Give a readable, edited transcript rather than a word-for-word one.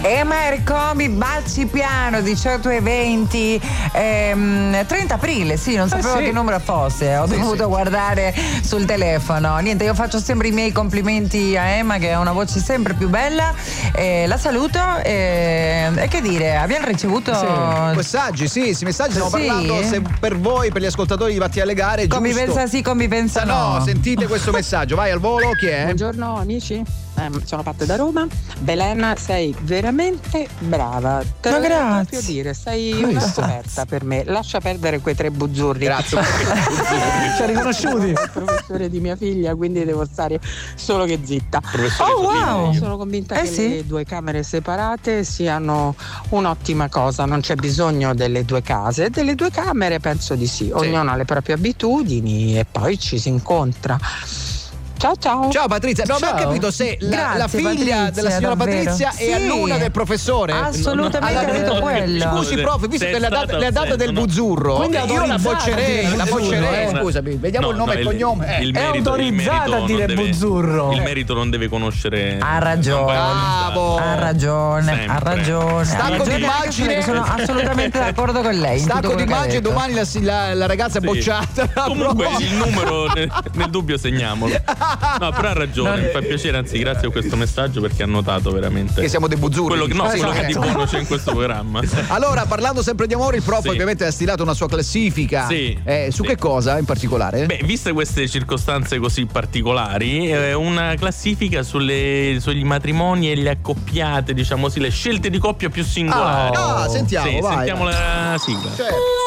Ema Ercomi, balzi piano, 18:20, 30 aprile, sì, non sapevo che numero fosse, ho dovuto guardare sul telefono. Niente, io faccio sempre i miei complimenti a Ema, che ha una voce sempre più bella, la saluto e che dire, abbiamo ricevuto messaggi, stiamo parlando, se per voi, per gli ascoltatori di Vatti alle Gare, convivenza sì, convivenza no. Sentite questo messaggio, vai al volo, chi è? Buongiorno amici, sono Patte da Roma. Belen, sei veramente brava. Te lo devo proprio dire, sei una scoperta per me. Lascia perdere quei 3 buzzurri. Grazie. Ci ha riconosciuti. Il professore di mia figlia, quindi devo stare solo che zitta. Wow. Sono convinta che le 2 camere separate siano un'ottima cosa. Non c'è bisogno delle 2 case, delle 2 camere penso di sì. Ognuno ha le proprie abitudini e poi ci si incontra. Ciao. Ciao Patrizia, non ho capito se la figlia Patrizia, della signora davvero. Patrizia è alunna del professore. Assolutamente, ho detto quello. Scusi prof, visto che le ha data del buzzurro, io la boccerei, scusami, vediamo il nome e il cognome. È autorizzata a dire buzzurro. Il merito non deve conoscere. Ha ragione. Bravo. Ha ragione. Stacco d'immagine. Sono assolutamente d'accordo con lei. Stacco d'immagine, domani la ragazza è bocciata. Comunque il numero nel dubbio segniamolo. No, però ha ragione, mi fa piacere, anzi grazie a questo messaggio, perché ha notato veramente che siamo dei buzzurri. Quello che di buono c'è in questo programma. Allora, parlando sempre di amore, il prof ovviamente ha stilato una sua classifica. Su che cosa in particolare? Beh, viste queste circostanze così particolari, una classifica sugli matrimoni e le accoppiate, diciamo così, le scelte di coppia più singolari. Sentiamo, vai. Sentiamo la sigla. Certo.